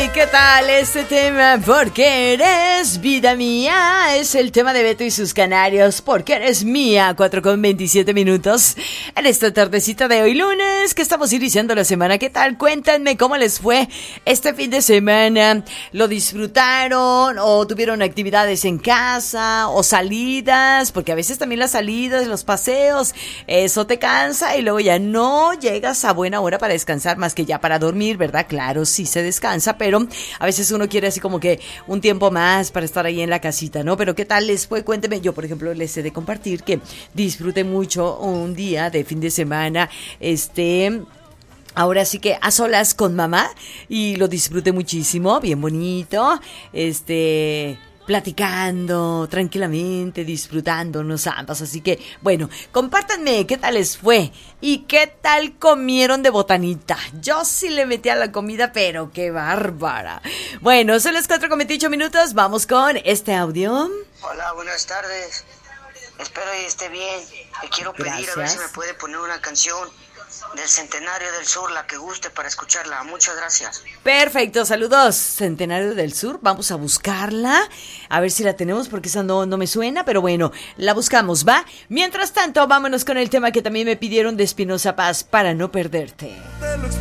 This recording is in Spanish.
¿qué tal este tema? Porque eres vida mía. Es el tema de Beto y sus canarios. Porque eres mía. 4:27 en esta tardecita de hoy lunes, que estamos iniciando la semana. ¿Qué tal? Cuéntenme cómo les fue este fin de semana. ¿Lo disfrutaron? ¿O tuvieron actividades en casa? ¿O salidas? Porque a veces también las salidas, los paseos, eso te cansa y luego ya no llegas a buena hora para descansar, más que ya para dormir, ¿verdad? Claro, sí se descansa, pero a veces uno quiere así como que un tiempo más para estar ahí en la casita, ¿no? Pero ¿qué tal les fue? Cuénteme. Yo, por ejemplo, les he de compartir que disfruté mucho un día de fin de semana, ahora sí que a solas con mamá, y lo disfruté muchísimo, bien bonito, platicando tranquilamente, disfrutándonos ambas. Así que, bueno, compártanme qué tal les fue y qué tal comieron de botanita. Yo sí le metí a la comida, pero qué bárbara. Bueno, son las 4:28. Vamos con este audio. Hola, buenas tardes. Espero y esté bien. Le quiero pedir a ver si me puede poner una canción del Centenario del Sur, la que guste, para escucharla. Muchas gracias. Perfecto, saludos. Centenario del Sur, vamos a buscarla, a ver si la tenemos, porque esa no me suena, pero bueno, la buscamos, ¿va? Mientras tanto, vámonos con el tema que también me pidieron de Espinoza Paz, Para no perderte.